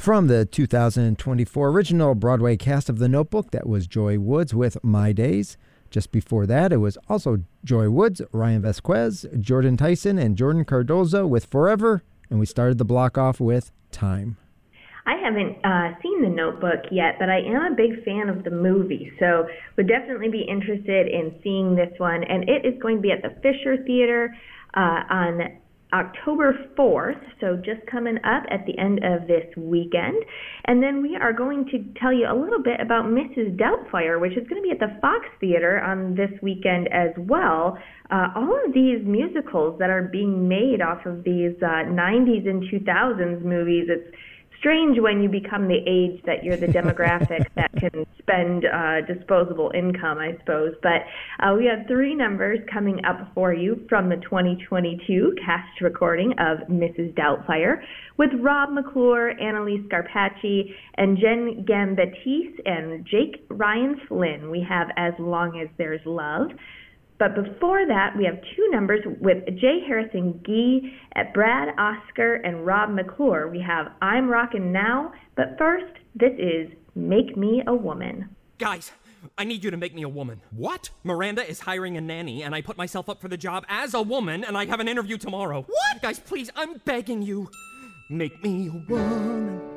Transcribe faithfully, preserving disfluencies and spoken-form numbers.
From the two thousand twenty-four original Broadway cast of The Notebook, that was Joy Woods with My Days. Just before that, it was also Joy Woods, Ryan Vasquez, Jordan Tyson, and Jordan Cardozo with Forever. And we started the block off with Time. I haven't uh, seen The Notebook yet, but I am a big fan of the movie, so would definitely be interested in seeing this one. And it is going to be at the Fisher Theater uh, on October fourth, so just coming up at the end of this weekend. And then we are going to tell you a little bit about Missus Doubtfire, which is going to be at the Fox Theater on this weekend as well. Uh, all of these musicals that are being made off of these uh, nineties and two thousands movies, it's strange when you become the age that you're the demographic that can spend uh, disposable income, I suppose. But uh, we have three numbers coming up for you from the twenty twenty-two cast recording of Missus Doubtfire with Rob McClure, Annalise Scarpacci, and Jen Gambettis and Jake Ryan Flynn. We have As Long as There's Love. But before that, we have two numbers with Jay Harrison Gee at Brad Oscar and Rob McClure. We have I'm Rockin' Now, but first, this is Make Me a Woman. Guys, I need you to make me a woman. What? Miranda is hiring a nanny, and I put myself up for the job as a woman, and I have an interview tomorrow. What? Guys, please, I'm begging you. Make me a woman.